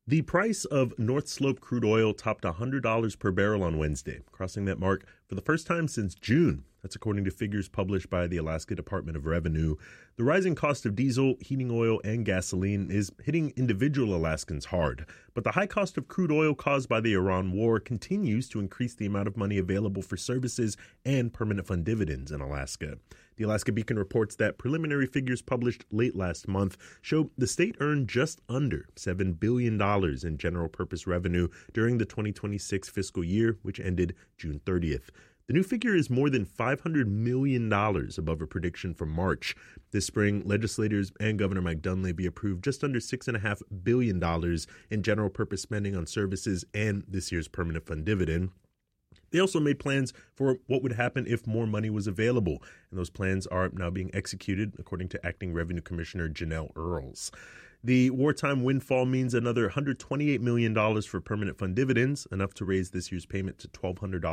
The price of North Slope crude oil topped $100 per barrel on Wednesday, crossing that mark for the first time since June. That's according to figures published by the Alaska Department of Revenue. The rising cost of diesel, heating oil, and gasoline is hitting individual Alaskans hard. But the high cost of crude oil caused by the Iran war continues to increase the amount of money available for services and permanent fund dividends in Alaska. The Alaska Beacon reports that preliminary figures published late last month show the state earned just under $7 billion in general purpose revenue during the 2026 fiscal year, which ended June 30th. The new figure is more than $500 million above a prediction from March. This spring, legislators and Governor Mike Dunleavy approved just under $6.5 billion in general purpose spending on services and this year's permanent fund dividend. They also made plans for what would happen if more money was available, and those plans are now being executed, according to Acting Revenue Commissioner Janelle Earls. The wartime windfall means another $128 million for permanent fund dividends, enough to raise this year's payment to $1,200